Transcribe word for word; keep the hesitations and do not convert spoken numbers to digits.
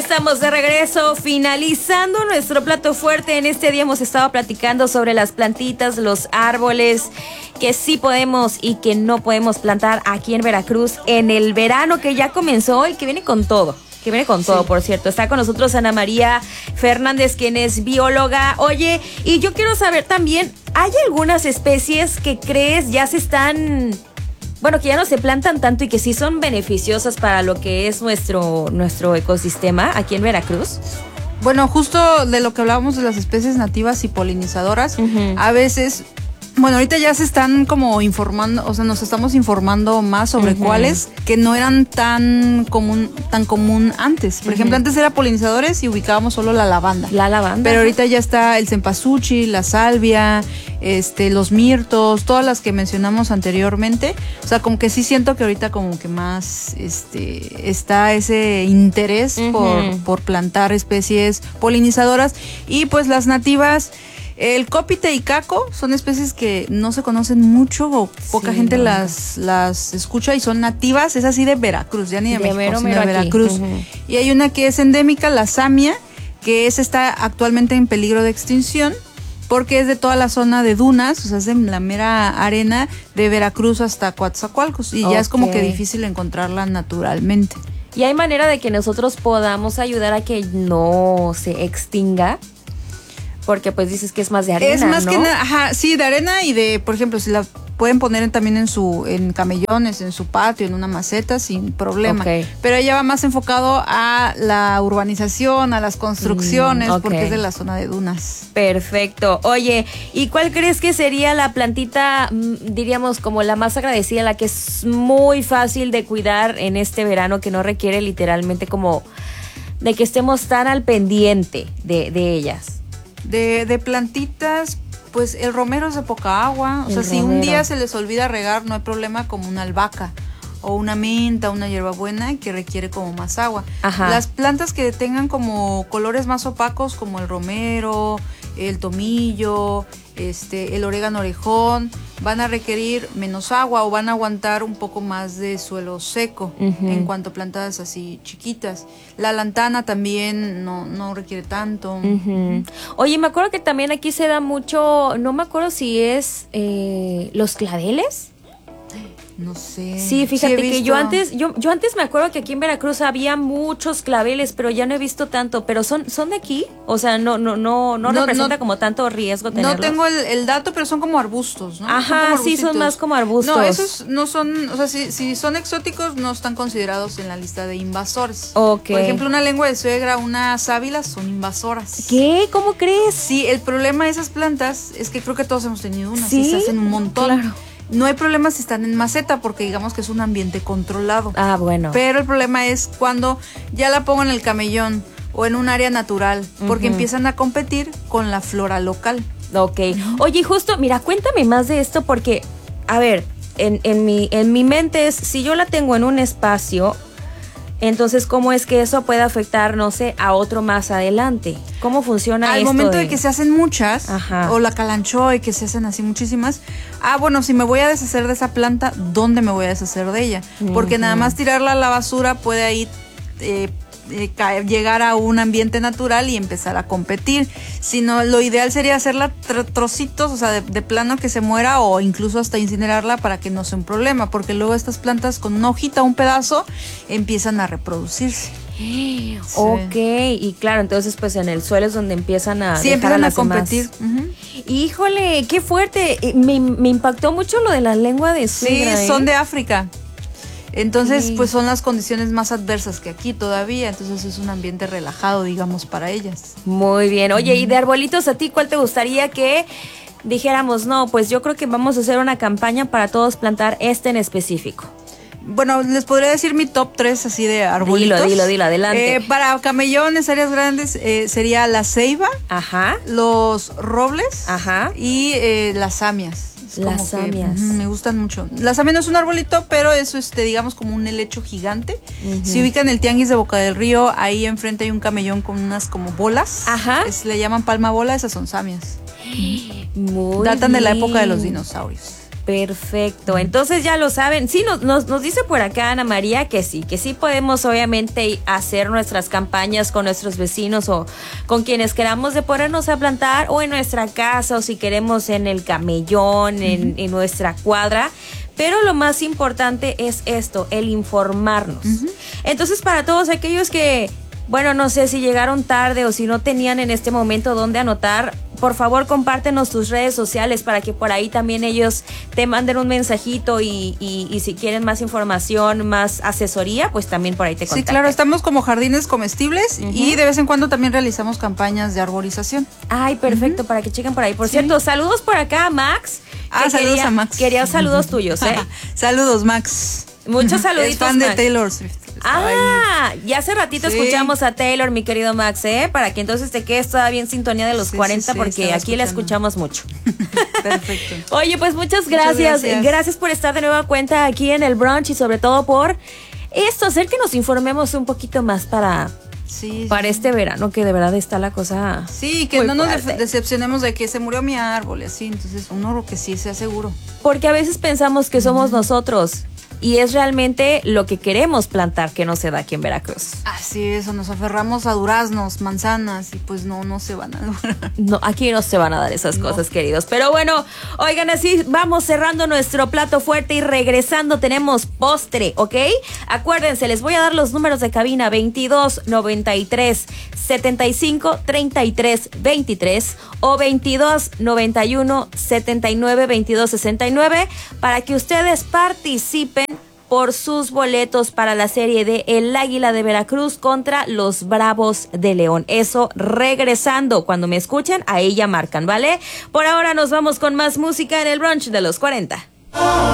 estamos de regreso, finalizando nuestro plato fuerte. En este día hemos estado platicando sobre las plantitas, los árboles que sí podemos y que no podemos plantar aquí en Veracruz en el verano que ya comenzó y que viene con todo. Que viene con todo, sí. Por cierto. Está con nosotros Ana María Fernández, quien es bióloga. Oye, y yo quiero saber también, ¿hay algunas especies que crees ya se están... Bueno, que ya no se plantan tanto y que sí son beneficiosas para lo que es nuestro, nuestro ecosistema aquí en Veracruz? Bueno, justo de lo que hablábamos de las especies nativas y polinizadoras, uh-huh. a veces... Bueno, ahorita ya se están como informando, o sea, nos estamos informando más sobre uh-huh. cuáles que no eran tan común, tan común antes. Por uh-huh. ejemplo, antes era polinizadores y ubicábamos solo la lavanda. La lavanda. Pero ahorita ya está el cempasúchil, la salvia, este, los mirtos, todas las que mencionamos anteriormente. O sea, como que sí siento que ahorita como que más este está ese interés uh-huh. por, por plantar especies polinizadoras. Y pues las nativas... El cópite y caco son especies que no se conocen mucho o poca sí, gente no. las, las escucha y son nativas, es así de Veracruz, ya ni de, de México, mero, mero de Veracruz. Uh-huh. Y hay una que es endémica, la samia, que esa está actualmente en peligro de extinción porque es de toda la zona de dunas, o sea, es de la mera arena de Veracruz hasta Coatzacoalcos y okay. ya es como que difícil encontrarla naturalmente. ¿Y hay manera de que nosotros podamos ayudar a que no se extinga? Porque pues dices que es más de arena, es más ¿no? que nada, ajá, sí, de arena y de, por ejemplo, si la pueden poner también en su, en camellones, en su patio, en una maceta, sin problema. Okay. Pero ella va más enfocado a la urbanización, a las construcciones, mm, okay. porque es de la zona de dunas. Perfecto. Oye, ¿y cuál crees que sería la plantita, diríamos, como la más agradecida, la que es muy fácil de cuidar en este verano, que no requiere literalmente como de que estemos tan al pendiente de, de ellas? De, de plantitas, pues el romero es de poca agua. O el sea, romero. Si un día se les olvida regar, no hay problema, como una albahaca o una menta, una hierbabuena que requiere como más agua. Ajá. Las plantas que tengan como colores más opacos, como el romero, el tomillo, este, el orégano orejón, van a requerir menos agua o van a aguantar un poco más de suelo seco uh-huh. en cuanto a plantadas así chiquitas. La lantana también no, no requiere tanto. Uh-huh. Oye, me acuerdo que también aquí se da mucho, no me acuerdo si es eh, los claveles. No sé. Sí, fíjate sí que yo antes, yo, yo antes me acuerdo que aquí en Veracruz había muchos claveles, pero ya no he visto tanto. Pero son, son de aquí, o sea, no, no, no, no, no representa no, como tanto riesgo tenerlos. No tengo el, el dato, pero son como arbustos, ¿no? Ajá, son sí, son más como arbustos. No, esos no son, o sea, si, si son exóticos, no están considerados en la lista de invasores. Ok. Por ejemplo, una lengua de suegra, unas sábilas son invasoras. ¿Qué? ¿Cómo crees? Sí, el problema de esas plantas es que creo que todos hemos tenido unas, ¿sí? Y se hacen un montón. Claro. No hay problema si están en maceta porque digamos que es un ambiente controlado. Ah, bueno. Pero el problema es cuando ya la pongo en el camellón o en un área natural, porque uh-huh. empiezan a competir con la flora local. Ok. Uh-huh. Oye, justo, mira, cuéntame más de esto porque, a ver, en, en, mi, en mi mente es, si yo la tengo en un espacio, entonces, ¿cómo es que eso puede afectar, no sé, a otro más adelante? ¿Cómo funciona Al esto? Al momento de... de que se hacen muchas, Ajá. o la calanchoa y que se hacen así muchísimas, ah, bueno, si me voy a deshacer de esa planta, ¿dónde me voy a deshacer de ella? Porque uh-huh. nada más tirarla a la basura puede ahí eh, eh, caer, llegar a un ambiente natural y empezar a competir. Sino lo ideal sería hacerla tr- trocitos, o sea, de, de plano que se muera o incluso hasta incinerarla para que no sea un problema, porque luego estas plantas con una hojita, un pedazo, empiezan a reproducirse. Sí. Ok, y claro, entonces pues en el suelo es donde empiezan a sí, dejar empiezan a, a competir. Uh-huh. Híjole, qué fuerte. Me, me impactó mucho lo de la lengua de suegra. Sí, ¿eh? son de África. Entonces, sí. pues son las condiciones más adversas que aquí todavía. Entonces es un ambiente relajado, digamos, para ellas. Muy bien. Oye, uh-huh. y de arbolitos, ¿a ti cuál te gustaría que dijéramos? No, pues yo creo que vamos a hacer una campaña para todos plantar este en específico. Bueno, les podría decir mi top tres así de arbolitos. Dilo, dilo, dilo, adelante. Eh, para camellones, áreas grandes, eh, sería la ceiba, ajá, los robles, ajá, y eh, las samias. Es las samias. Que, mm, me gustan mucho. La samia no es un arbolito, pero eso es, digamos, como un helecho gigante. Uh-huh. Si ubican el tianguis de Boca del Río, ahí enfrente hay un camellón con unas como bolas. Ajá. Es, le llaman palma bola, esas son samias. Muy Datan bien. de la época de los dinosaurios. Perfecto, entonces ya lo saben. Sí, nos, nos, nos dice por acá Ana María que sí, que sí podemos obviamente hacer nuestras campañas con nuestros vecinos o con quienes queramos de ponernos a plantar o en nuestra casa o si queremos en el camellón, en, uh-huh. en nuestra cuadra. Pero lo más importante es esto, el informarnos. Uh-huh. Entonces, para todos aquellos que, bueno, no sé si llegaron tarde o si no tenían en este momento dónde anotar, por favor, compártenos tus redes sociales para que por ahí también ellos te manden un mensajito y, y, y si quieren más información, más asesoría, pues también por ahí te contacten. Sí, claro, estamos como Jardines Comestibles uh-huh. y de vez en cuando también realizamos campañas de arborización. Ay, perfecto, uh-huh. para que chequen por ahí. Por sí. cierto, saludos por acá a Max. Ah, saludos quería, a Max. Quería saludos tuyos, ¿eh? Saludos, Max. Muchos saluditos, es fan Max. de Taylor Swift. Ah, ya hace ratito sí. escuchamos a Taylor, mi querido Max, ¿eh? Para que entonces te quedes todavía en sintonía de los sí, cuarenta, sí, sí, porque aquí escuchando. La escuchamos mucho. Perfecto. Oye, pues muchas gracias. muchas gracias. Gracias por estar de nueva cuenta aquí en el brunch y sobre todo por esto, hacer que nos informemos un poquito más para... Sí, para sí. este verano, que de verdad está la cosa. Sí, que no nos de- decepcionemos de que se murió mi árbol y así. Entonces, uno que sí sea seguro. Porque a veces pensamos que somos uh-huh. nosotros. Y es realmente lo que queremos plantar que no se da aquí en Veracruz. Así es, nos aferramos a duraznos, manzanas y pues no, no se van a dar. No, aquí no se van a dar esas no. cosas, queridos. Pero bueno, oigan, así vamos cerrando nuestro plato fuerte y regresando tenemos postre, ¿ok? Acuérdense, les voy a dar los números de cabina veintidós noventa y tres setenta y cinco treinta y tres veintitrés o veintidós noventa y uno setenta y nueve veintidós sesenta y nueve para que ustedes participen por sus boletos para la serie de El Águila de Veracruz contra los Bravos de León. Eso regresando. Cuando me escuchen, ahí ya marcan, ¿vale? Por ahora nos vamos con más música en el brunch de los cuarenta.